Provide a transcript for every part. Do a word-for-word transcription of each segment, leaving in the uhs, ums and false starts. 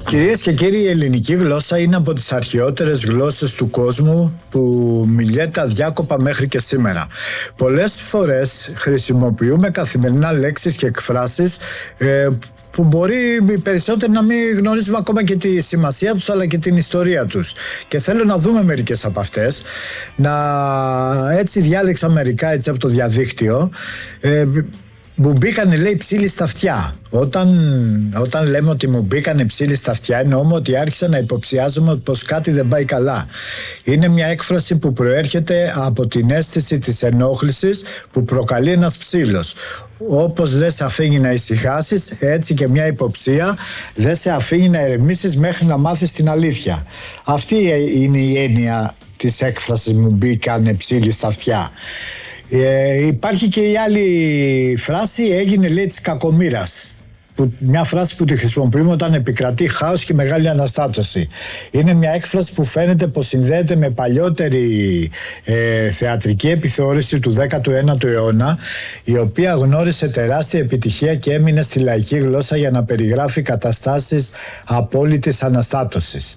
Κυρίες και κύριοι, η ελληνική γλώσσα είναι από τις αρχαιότερες γλώσσες του κόσμου που μιλιέται αδιάκοπα μέχρι και σήμερα. Πολλές φορές χρησιμοποιούμε καθημερινά λέξεις και εκφράσεις ε, που μπορεί οι περισσότεροι να μην γνωρίζουμε ακόμα και τη σημασία τους αλλά και την ιστορία τους. Και θέλω να δούμε μερικές από αυτές. Να... Έτσι διάλεξα μερικά έτσι από το διαδίκτυο. Ε, Μου μπήκανε, λέει, ψήλοι στα αυτιά. Όταν, όταν λέμε ότι μου μπήκανε ψήλοι στα αυτιά, εννοούμε ότι άρχισα να υποψιάζομαι πως κάτι δεν πάει καλά. Είναι μια έκφραση που προέρχεται από την αίσθηση της ενόχλησης που προκαλεί ένας ψήλος. Όπως δεν σε αφήνει να ησυχάσεις, έτσι και μια υποψία δεν σε αφήνει να ερεμήσεις μέχρι να μάθεις την αλήθεια. Αυτή είναι η έννοια της έκφρασης μου μπήκανε ψήλοι στα αυτιά. Ε, υπάρχει και η άλλη φράση, έγινε, λέει, της κακομοίρας. Που, μια φράση που τη χρησιμοποιούμε όταν επικρατεί χάος και μεγάλη αναστάτωση. Είναι μια έκφραση που φαίνεται πως συνδέεται με παλιότερη ε, θεατρική επιθεώρηση του δέκατου ένατου αιώνα, η οποία γνώρισε τεράστια επιτυχία και έμεινε στη λαϊκή γλώσσα για να περιγράφει καταστάσεις απόλυτης αναστάτωσης.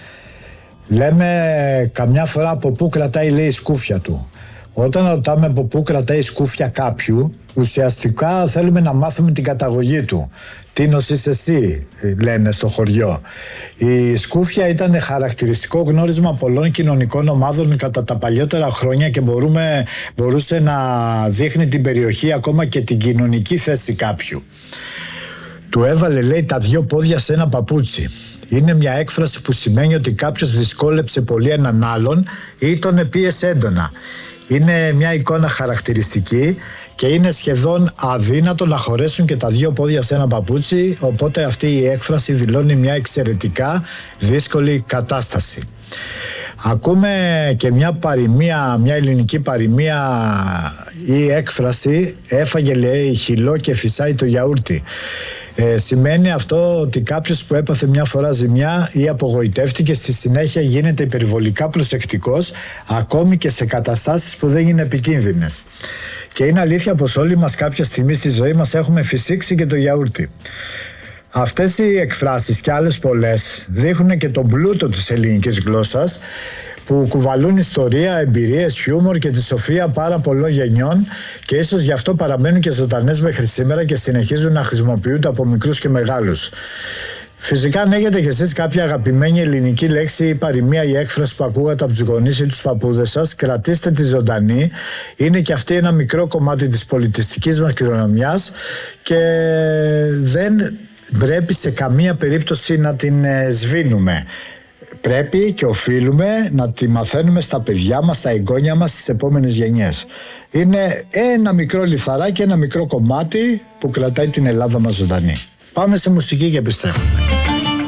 Λέμε καμιά φορά από πού κρατάει, λέει, η σκούφια του. Όταν ρωτάμε από πού κρατάει η σκούφια κάποιου, ουσιαστικά θέλουμε να μάθουμε την καταγωγή του. Τι νοσείς εσύ, λένε στο χωριό. Η σκούφια ήταν χαρακτηριστικό γνώρισμα πολλών κοινωνικών ομάδων κατά τα παλιότερα χρόνια και μπορούμε, μπορούσε να δείχνει την περιοχή, ακόμα και την κοινωνική θέση κάποιου. Του έβαλε, λέει, τα δυο πόδια σε ένα παπούτσι. Είναι μια έκφραση που σημαίνει ότι κάποιος δυσκόλεψε πολύ έναν άλλον ή τον επίεσε έντονα. Είναι μια εικόνα χαρακτηριστική και είναι σχεδόν αδύνατο να χωρέσουν και τα δύο πόδια σε ένα παπούτσι, οπότε αυτή η έκφραση δηλώνει μια εξαιρετικά δύσκολη κατάσταση. Ακούμε και μια παροιμία, μια ελληνική παροιμία ή έκφραση, έφαγε, λέει, χυλό και φυσάει το γιαούρτι. Ε, σημαίνει αυτό ότι κάποιος που έπαθε μια φορά ζημιά ή απογοητεύτηκε, στη συνέχεια γίνεται υπερβολικά προσεκτικός, ακόμη και σε καταστάσεις που δεν είναι επικίνδυνες. Και είναι αλήθεια πως όλοι μας κάποια στιγμή στη ζωή μας έχουμε φυσήξει και το γιαούρτι. Αυτές οι εκφράσεις και άλλες πολλές δείχνουν και τον πλούτο της ελληνικής γλώσσας, που κουβαλούν ιστορία, εμπειρίες, χιούμορ και τη σοφία πάρα πολλών γενιών και ίσως γι' αυτό παραμένουν και ζωντανές μέχρι σήμερα και συνεχίζουν να χρησιμοποιούνται από μικρούς και μεγάλους. Φυσικά, αν έχετε κι εσείς κάποια αγαπημένη ελληνική λέξη ή παροιμία ή έκφραση που ακούγατε από τους γονείς ή τους παππούδες σας, κρατήστε τη ζωντανή. Είναι και αυτή ένα μικρό κομμάτι της πολιτιστικής μας κληρονομιάς και δεν πρέπει σε καμία περίπτωση να την σβήνουμε. Πρέπει και οφείλουμε να τη μαθαίνουμε στα παιδιά μας, στα εγγόνια μας, στις επόμενες γενιές. Είναι ένα μικρό λιθαράκι, ένα μικρό κομμάτι που κρατάει την Ελλάδα μας ζωντανή. Πάμε σε μουσική και επιστρέφουμε.